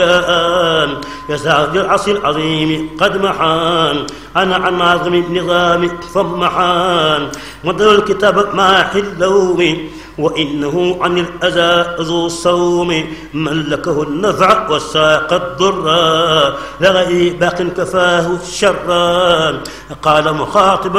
يسعى العصر العظيم قد محان أنا عن ناظم النظام ثم حان مدر الكتاب مع اللوم وإنه عن الأذى ذو الصوم ملكه النفع والساق الضر لغير باق كفاه الشر قال مخاطبا